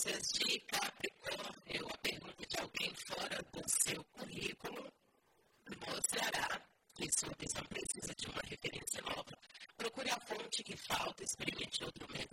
competências de Capricórnio. A pergunta de alguém fora do seu currículo mostrará que sua visão precisa de uma referência nova. Procure a fonte que falta, experimente outro método